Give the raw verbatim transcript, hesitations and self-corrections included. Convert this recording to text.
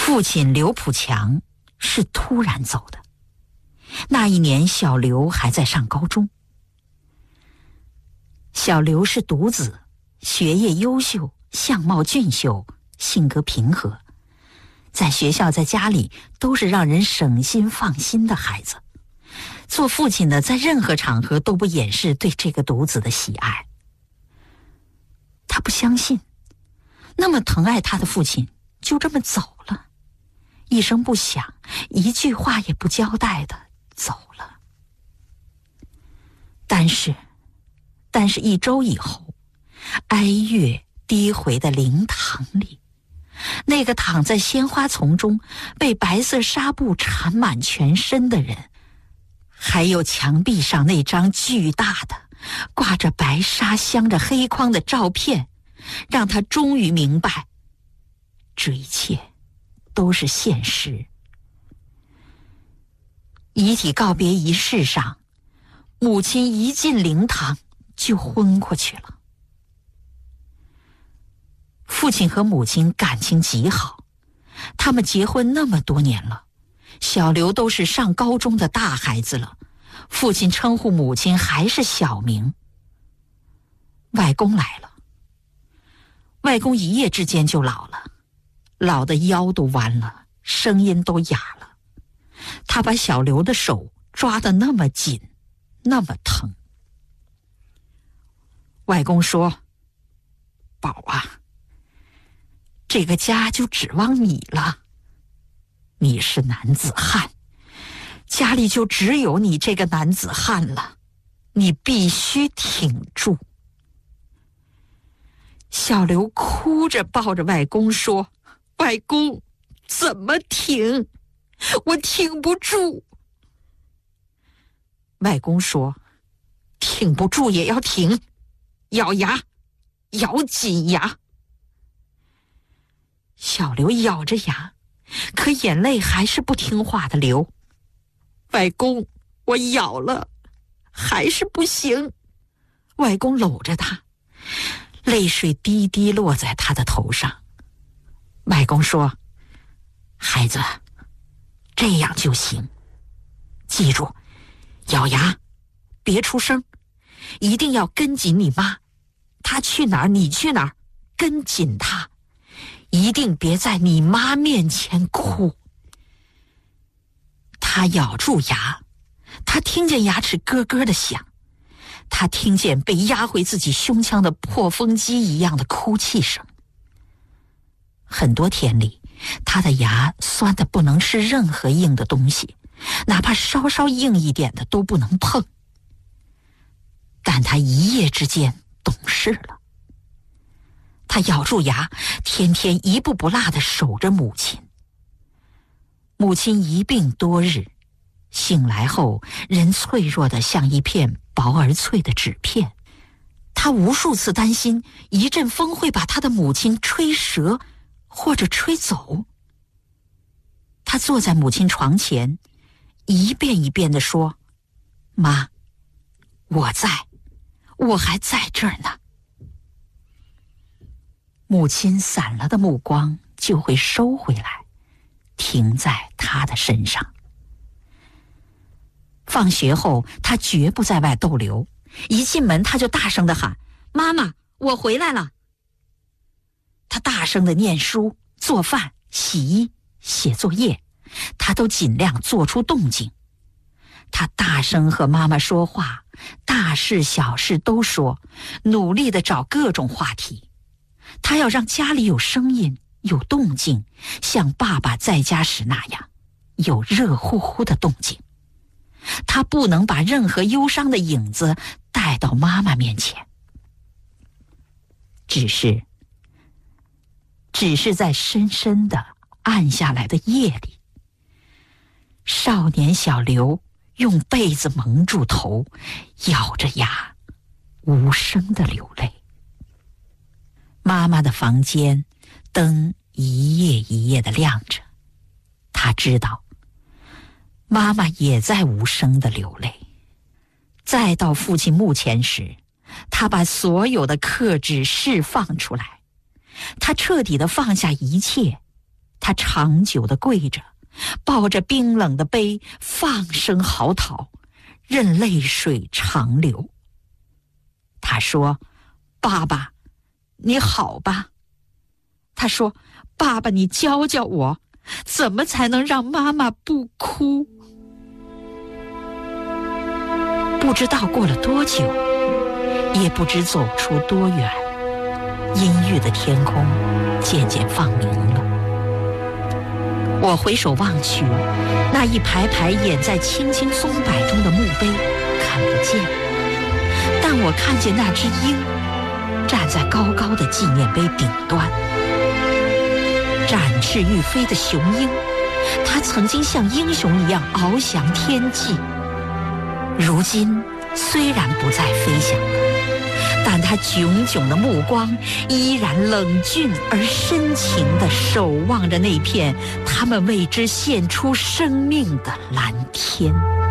父亲刘普强是突然走的，那一年小刘还在上高中。小刘是独子，学业优秀，相貌俊秀，性格平和，在学校在家里都是让人省心放心的孩子。做父亲的在任何场合都不掩饰对这个独子的喜爱。他不相信，那么疼爱他的父亲就这么走了，一声不响，一句话也不交代的走了。但是但是一周以后，哀乐低回的灵堂里，那个躺在鲜花丛中被白色纱布缠满全身的人，还有墙壁上那张巨大的挂着白纱镶着黑框的照片，让他终于明白，这一切都是现实。遗体告别仪式上，母亲一进灵堂就昏过去了。父亲和母亲感情极好，他们结婚那么多年了，小刘都是上高中的大孩子了，父亲称呼母亲还是小名。外公来了，外公一夜之间就老了，老的腰都弯了，声音都哑了。他把小刘的手抓得那么紧，那么疼。外公说：“宝啊，这个家就指望你了。你是男子汉，家里就只有你这个男子汉了，你必须挺住。”小刘哭着抱着外公说：“外公，怎么挺？我挺不住。”外公说：“挺不住也要挺，咬牙，咬紧牙。”小刘咬着牙，可眼泪还是不听话的流。外公，我咬了，还是不行。外公搂着他，泪水滴滴落在他的头上。外公说：“孩子，这样就行，记住，咬牙，别出声，一定要跟紧你妈，她去哪儿你去哪儿，跟紧她，一定别在你妈面前哭。”他咬住牙，他听见牙齿咯咯的响，他听见被压回自己胸腔的破风机一样的哭泣声。很多天里，他的牙酸得不能吃任何硬的东西，哪怕稍稍硬一点的都不能碰。但他一夜之间懂事了，他咬住牙，天天一步不落地守着母亲。母亲一病多日，醒来后人脆弱得像一片薄而脆的纸片。他无数次担心一阵风会把他的母亲吹折或者吹走。他坐在母亲床前，一遍一遍地说：“妈，我在，我还在这儿呢。”母亲散了的目光就会收回来，停在他的身上。放学后，他绝不在外逗留，一进门他就大声地喊：“妈妈，我回来了。”他大声地念书、做饭、洗衣、写作业，他都尽量做出动静。他大声和妈妈说话，大事小事都说，努力地找各种话题。他要让家里有声音，有动静，像爸爸在家时那样，有热乎乎的动静。他不能把任何忧伤的影子带到妈妈面前。只是，只是在深深的暗下来的夜里，少年小刘用被子蒙住头，咬着牙，无声地流泪。妈妈的房间灯一夜一夜地亮着，他知道妈妈也在无声地流泪。再到父亲墓前时，他把所有的克制释放出来，他彻底地放下一切， 他长久地跪着，抱着冰冷的杯，放声嚎啕，任泪水长流。他说：爸爸，你好吧？他说：爸爸，你教教我，怎么才能让妈妈不哭？不知道过了多久，也不知走出多远，阴郁的天空渐渐放明了。我回首望去，那一排排掩在青青松柏中的墓碑看不见，但我看见那只鹰站在高高的纪念碑顶端。展翅欲飞的雄鹰，它曾经像英雄一样翱翔天际，如今虽然不再飞翔了，但它炯炯的目光依然冷峻而深情地守望着那片他们为之献出生命的蓝天。